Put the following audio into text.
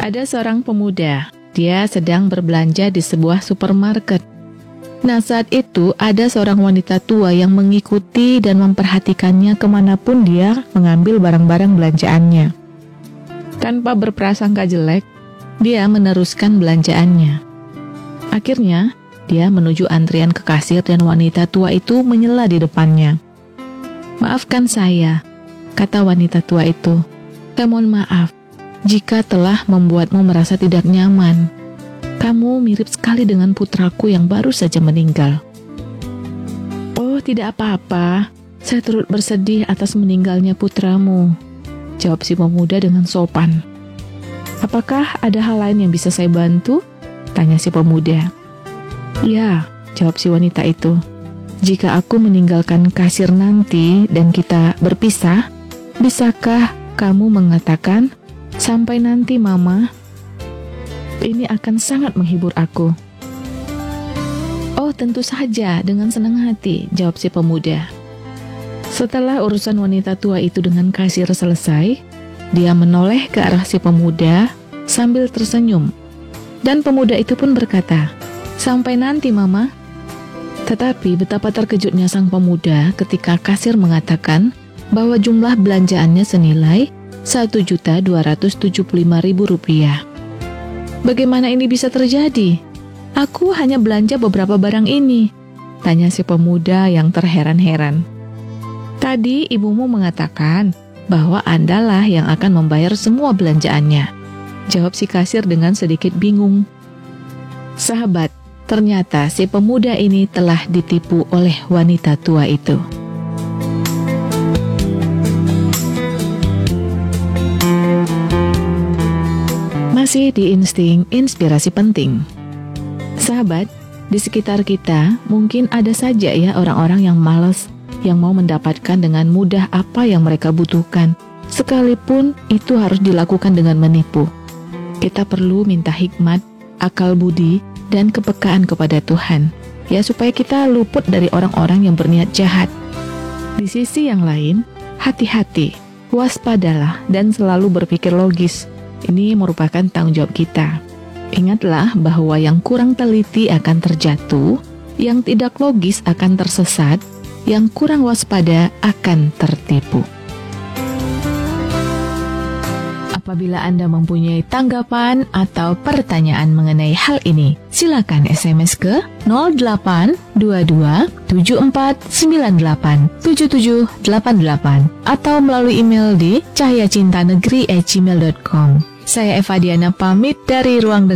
Ada seorang pemuda, dia sedang berbelanja di sebuah supermarket. Nah, saat itu ada seorang wanita tua yang mengikuti dan memperhatikannya kemanapun dia mengambil barang-barang belanjaannya. Tanpa berprasangka jelek, dia meneruskan belanjaannya. Akhirnya, dia menuju antrian ke kasir dan wanita tua itu menyela di depannya. "Maafkan saya," kata wanita tua itu. "Saya mohon maaf jika telah membuatmu merasa tidak nyaman. Kamu mirip sekali dengan putraku yang baru saja meninggal." "Oh, tidak apa-apa. Saya turut bersedih atas meninggalnya putramu," jawab si pemuda dengan sopan. "Apakah ada hal lain yang bisa saya bantu?" tanya si pemuda. "Ya," jawab si wanita itu. "Jika aku meninggalkan kasir nanti dan kita berpisah, bisakah kamu mengatakan, 'Sampai nanti, Mama'? Ini akan sangat menghibur aku." "Oh, tentu saja, dengan senang hati," jawab si pemuda. Setelah urusan wanita tua itu dengan kasir selesai, dia menoleh ke arah si pemuda sambil tersenyum. Dan pemuda itu pun berkata, "Sampai nanti, Mama." Tetapi betapa terkejutnya sang pemuda ketika kasir mengatakan bahwa jumlah belanjaannya senilai Rp1.275.000. "Bagaimana ini bisa terjadi? Aku hanya belanja beberapa barang ini," tanya si pemuda yang terheran-heran. "Tadi ibumu mengatakan bahwa Andalah yang akan membayar semua belanjaannya," jawab si kasir dengan sedikit bingung. Sahabat, ternyata si pemuda ini telah ditipu oleh wanita tua itu. Masih di Insting Inspirasi Penting. Sahabat, di sekitar kita mungkin ada saja ya orang-orang yang malas, yang mau mendapatkan dengan mudah apa yang mereka butuhkan, sekalipun itu harus dilakukan dengan menipu. Kita perlu minta hikmat, akal budi, dan kepekaan kepada Tuhan, ya, supaya kita luput dari orang-orang yang berniat jahat. Di sisi yang lain, hati-hati, waspadalah, dan selalu berpikir logis. Ini merupakan tanggung jawab kita. Ingatlah bahwa yang kurang teliti akan terjatuh, yang tidak logis akan tersesat, yang kurang waspada akan tertipu. Apabila Anda mempunyai tanggapan atau pertanyaan mengenai hal ini, silakan SMS ke 0822 7498 7788 atau melalui email di cahyacintanegeri@gmail.com. Saya Eva Diana pamit dari Ruang